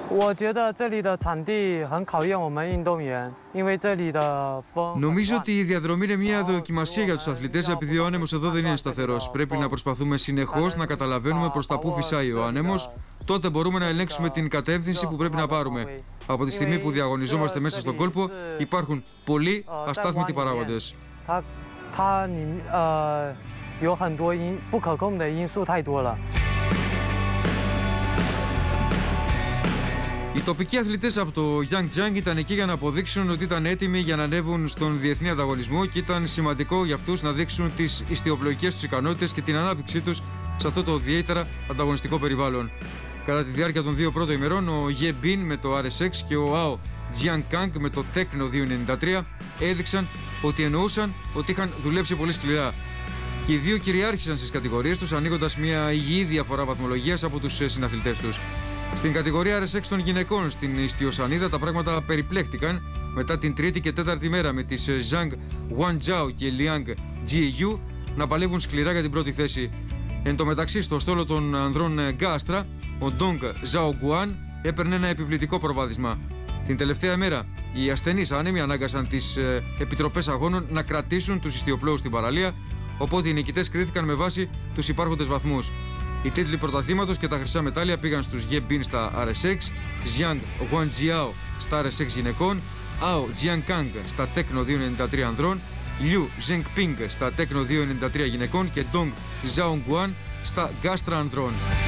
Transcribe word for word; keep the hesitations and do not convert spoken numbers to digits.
Νομίζω ότι η διαδρομή είναι μια δοκιμασία για τους αθλητές, επειδή ο άνεμος εδώ δεν είναι σταθερός. Πρέπει να προσπαθούμε συνεχώς να καταλαβαίνουμε προς τα πού φυσάει ο άνεμος. Τότε μπορούμε να ελέγξουμε την κατεύθυνση που πρέπει να πάρουμε. Από τη στιγμή που διαγωνιζόμαστε μέσα στον κόλπο, υπάρχουν πολλοί αστάθμητοι παράγοντες. Οι τοπικοί αθλητές από το Yangjiang ήταν εκεί για να αποδείξουν ότι ήταν έτοιμοι για να ανέβουν στον διεθνή ανταγωνισμό και ήταν σημαντικό για αυτούς να δείξουν τις ιστιοπλοϊκές τους ικανότητες και την ανάπτυξή τους σε αυτό το ιδιαίτερα ανταγωνιστικό περιβάλλον. Κατά τη διάρκεια των δύο πρώτων ημερών, ο Ye Bin με το αρ ες εξ και ο Ao Jiankang με το Tecno διακόσια ενενήντα τρία έδειξαν ότι εννοούσαν ότι είχαν δουλέψει πολύ σκληρά. Και οι δύο κυριάρχησαν στις κατηγορίες τους, ανοίγοντας μια υγιή διαφορά βαθμολογίας από τους συναθλητές τους. Στην κατηγορία αρ ες εξ των γυναικών στην ιστιοσανίδα τα πράγματα περιπλέχτηκαν μετά την τρίτη και τέταρτη μέρα με τις Zhang Wanzhao και Liang Jieyu να παλεύουν σκληρά για την πρώτη θέση. Εν τω μεταξύ, στο στόλο των ανδρών γκάστρα, ο Dong Zhaoguan έπαιρνε ένα επιβλητικό προβάδισμα. Την τελευταία μέρα, οι ασθενείς άνεμοι ανάγκασαν τις ε, επιτροπές αγώνων να κρατήσουν τους ιστιοπλώους στην παραλία, οπότε οι νικητές κρίθηκαν με βάση τους υπάρχοντες βαθμούς. Οι τίτλοι πρωταθλήματος και τα χρυσά μετάλλια πήγαν στους Ye Bin στα αρ ες εξ, Zhang Wanjiao στα αρ ες εξ γυναικών, Ao Jiankang στα Tecno διακόσια ενενήντα τρία ανδρών, Liu Zhengping στα Tecno διακόσια ενενήντα τρία γυναικών και Dong Zhaoguan στα γκάστρα ανδρών.